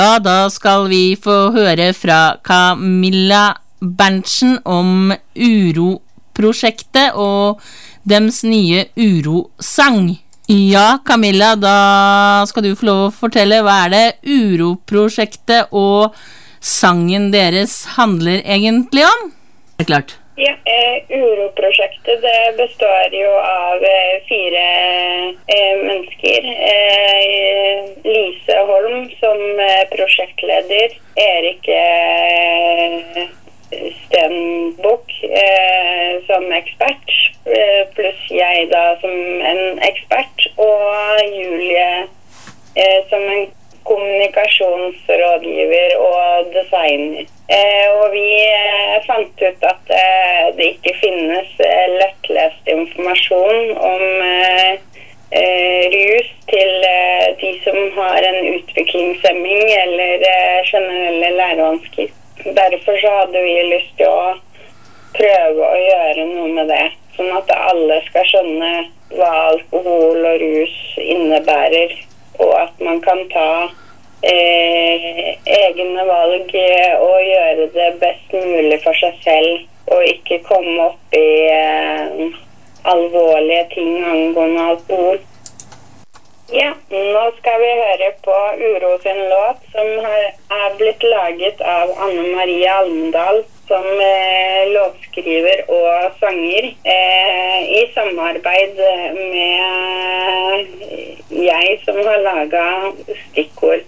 Ja, da skal vi få høre fra Camilla Berntsen om Uro-prosjektet og dems nye Uro-sang. Ja, Camilla, da skal du få lov å fortelle, hva det Uro-prosjektet og sangen deres handler egentlig om? Det klart. Ja, Uro-prosjektet det består jo av 4 mennesker. Lise Holm som prosjektleder, Erik Stenbukk som ekspert, pluss jeg da som en ekspert, og Julie som en kommunikasjonsrådgiver og designer. Og vi fant ut at det ikke finnes lettlest informasjon om rus til de som har en utviklingshemming eller generelle lærevansker. Derfor så hadde vi lyst til å prøve å gjøre noe med det, sånn at alle skal skjønne hva alkohol og rus innebærer, og at man kan ta egne valg og gjøre det best mulig for seg selv, og ikke komme opp i alvorlige ting angående alkohol. Ja, nå skal vi høre på Uro sin låt, som er blitt laget av Anne Marie Almendal, som låtskriver og sanger, i samarbeid med jeg som har laget stikkord.